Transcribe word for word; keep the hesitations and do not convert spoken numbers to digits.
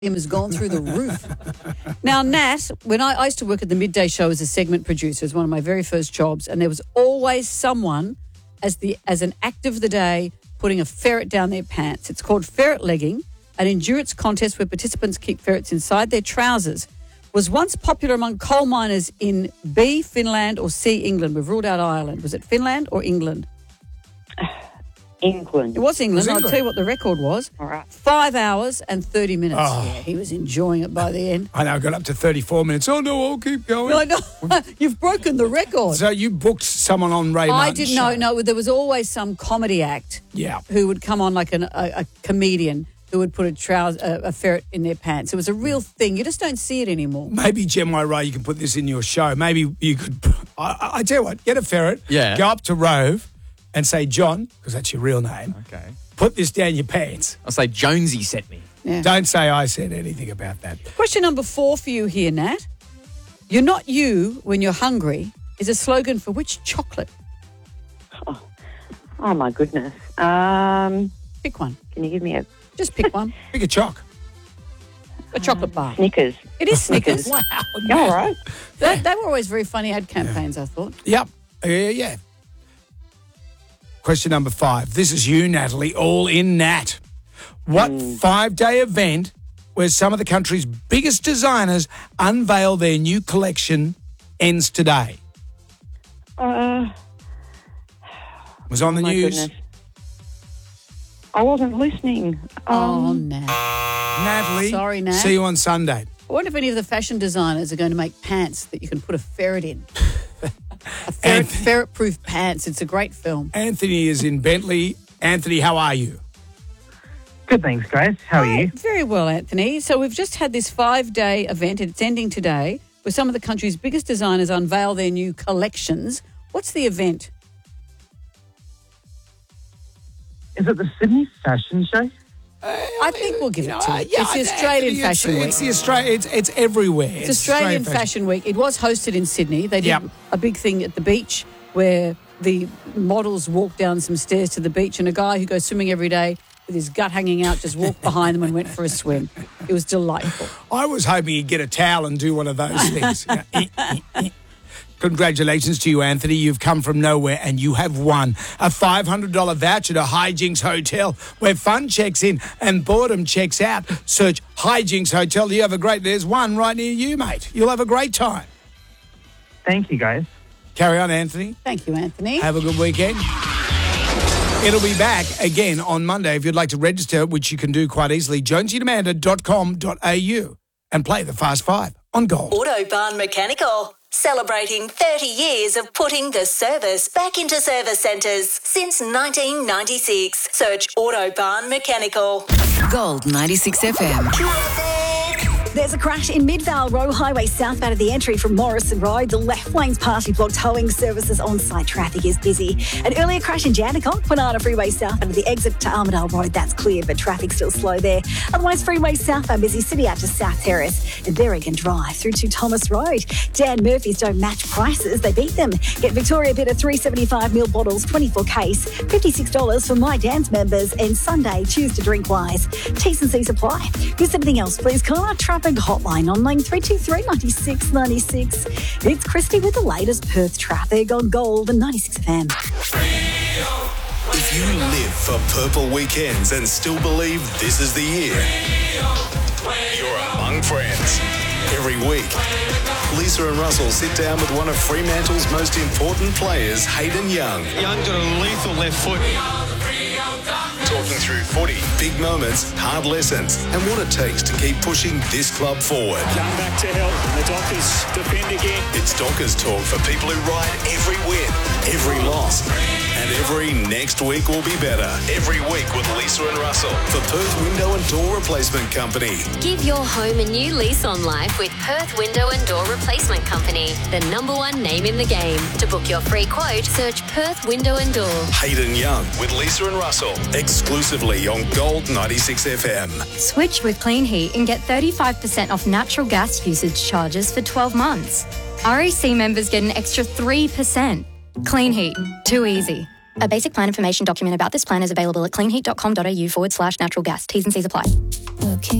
has gone through the roof. Now, Nat, when I, I used to work at the midday show as a segment producer, it was one of my very first jobs, and there was always someone as the as an act of the day putting a ferret down their pants. It's called ferret legging, an endurance contest where participants keep ferrets inside their trousers. Was once popular among coal miners in B, Finland, or C, England. We've ruled out Ireland. Was it Finland or England? England. It was England. It was I'll England. tell you what the record was. All right. Five hours and thirty minutes. Oh. Yeah, he was enjoying it by the end. I know, I got up to thirty-four minutes. Oh, no, I'll keep going. No, no, you've broken the record. So you booked someone on Ray I Martin's didn't show. know. No, there was always some comedy act Yeah. who would come on like an, a, a comedian who would put a, trouser, a, a ferret in their pants. It was a real thing. You just don't see it anymore. Maybe, Jem Y. Ray, you can put this in your show. Maybe you could, I, I, I tell you what, get a ferret, Yeah. go up to Rove and say, John, because that's your real name, Okay. put this down your pants. I'll say Jonesy sent me. Yeah. Don't say I said anything about that. Question number four for you here, Nat. You're not you when you're hungry is a slogan for which chocolate? Oh, my goodness. Um, Pick one. can you give me a Just pick one. Pick a chalk. A chocolate bar. Snickers? It is Snickers. Wow. All right. They, they were always very funny ad campaigns, I thought. Yep. Yeah, yeah. Question number five. This is you, Natalie, all in Nat. What five-day event where some of the country's biggest designers unveil their new collection ends today? Uh, It was on the my news. goodness. I wasn't listening. Oh, Um, Nat. Natalie, Sorry, Nat. see you on Sunday. I wonder if any of the fashion designers are going to make pants that you can put a ferret in. A ferret, And- ferret-proof pants. It's a great film. Anthony is in Bentley. Anthony, how are you? Good, thanks, Grace. How are Hi, you? Very well, Anthony. So we've just had this five-day event. It's ending today, where some of the country's biggest designers unveil their new collections. What's the event? Is it the Sydney Fashion Show? I think we'll give it to Uh, you. yeah, It's the Australian Anthony, Fashion it's, Week. It's the Australia. It's, it's everywhere. It's Australian Fashion Week. It was hosted in Sydney. They did Yep. a big thing at the beach where the models walked down some stairs to the beach, and a guy who goes swimming every day with his gut hanging out just walked behind them and went for a swim. It was delightful. I was hoping he'd get a towel and do one of those things. Yeah. Congratulations to you, Anthony. You've come from nowhere and you have won a five hundred dollars voucher to Hijinks Hotel, where fun checks in and boredom checks out. Search Hijinks Hotel. You have a great... There's one right near you, mate. You'll have a great time. Thank you, guys. Carry on, Anthony. Thank you, Anthony. Have a good weekend. It'll be back again on Monday. If you'd like to register, which you can do quite easily, jonesy demander dot com dot a u and play the Fast Five on Gold. Autobarn Mechanical, celebrating thirty years of putting the service back into service centres since nineteen ninety-six. Search Autobarn Mechanical. Gold ninety-six F M. There's a crash in Midvale Row Highway southbound of the entry from Morrison Road. The left lane's partially blocked. Towing services on-site traffic is busy. An earlier crash in Jandakot, Kwinana Freeway southbound of the exit to Armidale Road. That's clear, but traffic's still slow there. Otherwise, freeway southbound busy. City out to South Terrace and Berrigan Drive through to Thomas Road. Dan Murphy's don't match prices. They beat them. Get Victoria Bitter three seventy-five mil bottles, twenty-four case, fifty-six dollars for My Dan's members, and Sunday, choose to drink wise. T's and C's apply. Here's something else, please. Car traffic hotline on nine three two three, nine six nine six. It's Christy with the latest Perth traffic on Gold and ninety-six F M. If you live for purple weekends and still believe this is the year, you're among friends. Every week, Lisa and Russell sit down with one of Fremantle's most important players, Hayden Young. Young's got a lethal left foot. Talking through footy, big moments, hard lessons, and what it takes to keep pushing this club forward. Young back to help. The Dockers defend again. It's Dockers talk for people who ride every win, every loss, and every next week will be better. Every week with Lisa and Russell for Perth Window and Door Replacement Company. Give your home a new lease on life with Perth Window and Door Replacement Company, the number one name in the game. To book your free quote, search Perth Window and Door. Hayden Young with Lisa and Russell, exclusively on Gold ninety-six F M. Switch with Clean Heat and get thirty-five percent off natural gas usage charges for twelve months. R E C members get an extra three percent. Clean Heat. Too easy. A basic plan information document about this plan is available at cleanheat.com.au forward slash natural gas. T's and C's apply.